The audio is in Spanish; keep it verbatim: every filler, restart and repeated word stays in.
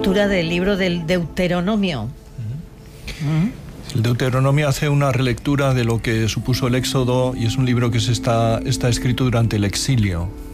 relectura del libro del Deuteronomio. Uh-huh. El Deuteronomio hace una relectura de lo que supuso el Éxodo y es un libro que se está, está escrito durante el exilio.